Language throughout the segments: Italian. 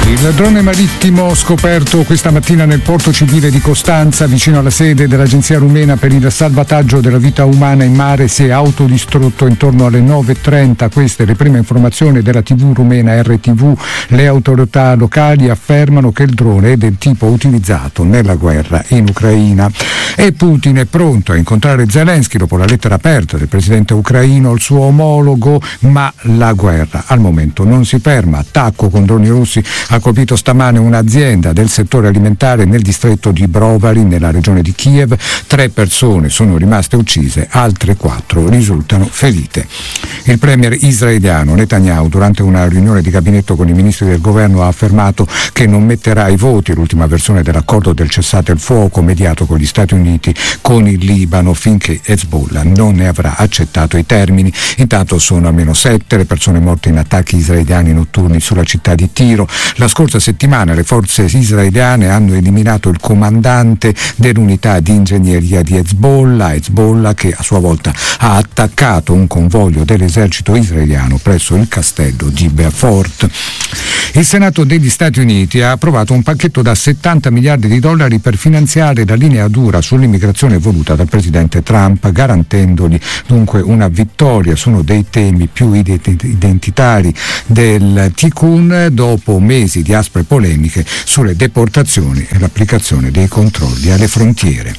Il drone marittimo scoperto questa mattina nel porto civile di Costanza, vicino alla sede dell'Agenzia rumena per il salvataggio della vita umana in mare, si è autodistrutto intorno alle 9:30. Queste le prime informazioni della TV rumena RTV. Le autorità locali affermano che il drone è del tipo utilizzato nella guerra in Ucraina. E Putin è pronto a incontrare Zelensky dopo la lettera aperta del presidente ucraino al suo omologo, ma la guerra al momento non si ferma. Attacco con droni russi ha colpito stamane un'azienda del settore alimentare nel distretto di Brovary, nella regione di Kiev. 3 persone sono rimaste uccise, altre 4 risultano ferite. Il premier israeliano Netanyahu, durante una riunione di gabinetto con i ministri del governo, ha affermato che non metterà ai voti l'ultima versione dell'accordo del cessate il fuoco mediato con gli Stati Uniti con il Libano finché Hezbollah non ne avrà accettato i termini. Intanto sono almeno 7 le persone morte in attacchi israeliani notturni sulla città di Tiro. La scorsa settimana le forze israeliane hanno eliminato il comandante dell'unità di ingegneria di Hezbollah che a sua volta ha attaccato un convoglio dell'esercito israeliano presso il castello di Beaufort. Il Senato degli Stati Uniti ha approvato un pacchetto da $70 miliardi per finanziare la linea dura sull'immigrazione voluta dal presidente Trump, garantendogli dunque una vittoria su uno dei temi più identitari del Tikkun, dopo mesi di aspre polemiche sulle deportazioni e l'applicazione dei controlli alle frontiere.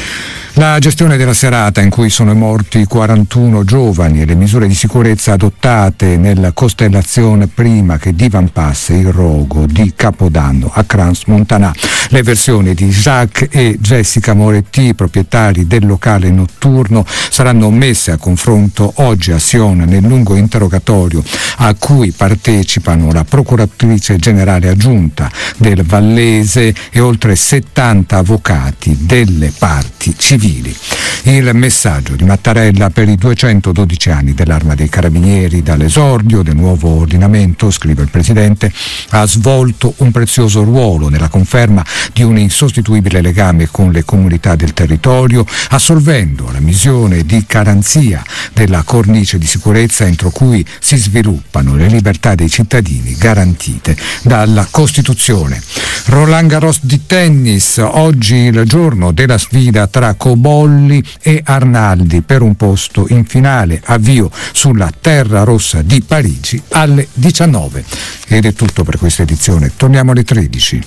La gestione della serata in cui sono morti 41 giovani e le misure di sicurezza adottate nella costellazione prima che Divan Pass, il rogo di Capodanno a Crans-Montana. Le versioni di Jacques e Jessica Moretti, proprietari del locale notturno, saranno messe a confronto oggi a Sion nel lungo interrogatorio a cui partecipano la procuratrice generale aggiunta del Vallese e oltre 70 avvocati delle parti civili. Il messaggio di Mattarella per i 212 anni dell'Arma dei Carabinieri. Dall'esordio del nuovo ordinamento, scrive il Presidente, ha svolto un prezioso ruolo nella conferma di un insostituibile legame con le comunità del territorio, assolvendo la missione di garanzia della cornice di sicurezza entro cui si sviluppano le libertà dei cittadini garantite dalla Costituzione. Roland Garros di tennis, oggi il giorno della sfida tra Cobolli e Arnaldi per un posto in finale, avvio sulla terra rossa di Parigi alle 19. Ed è tutto per questa edizione, torniamo alle 13.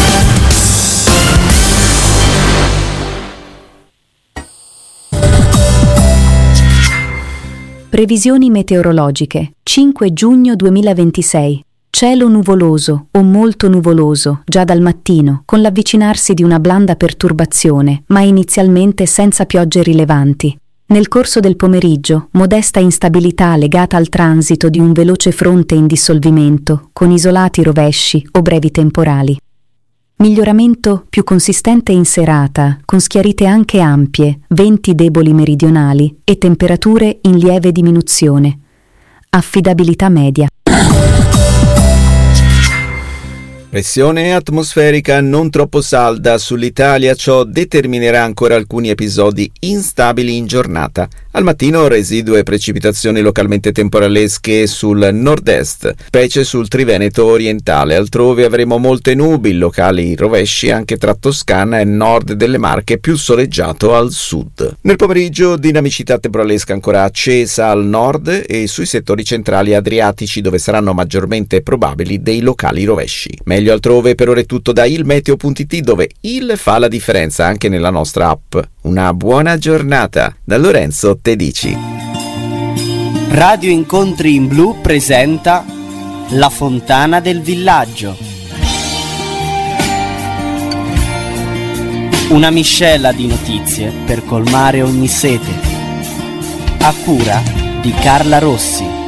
Previsioni meteorologiche. 5 giugno 2026. Cielo nuvoloso o molto nuvoloso già dal mattino, con l'avvicinarsi di una blanda perturbazione, ma inizialmente senza piogge rilevanti. Nel corso del pomeriggio, modesta instabilità legata al transito di un veloce fronte in dissolvimento, con isolati rovesci o brevi temporali. Miglioramento più consistente in serata, con schiarite anche ampie, venti deboli meridionali e temperature in lieve diminuzione. Affidabilità media. Pressione atmosferica non troppo salda sull'Italia, ciò determinerà ancora alcuni episodi instabili in giornata. Al mattino residue precipitazioni localmente temporalesche sul nord-est, specie sul Triveneto orientale. Altrove avremo molte nubi, locali rovesci anche tra Toscana e nord delle Marche, più soleggiato al sud. Nel pomeriggio dinamicità temporalesca ancora accesa al nord e sui settori centrali adriatici, dove saranno maggiormente probabili dei locali rovesci. Meglio altrove. Per ora è tutto da ilmeteo.it, dove il fa la differenza anche nella nostra app. Una buona giornata da Lorenzo Tedici. Radio Incontri in Blu presenta La Fontana del Villaggio. Una miscela di notizie per colmare ogni sete. A cura di Carla Rossi.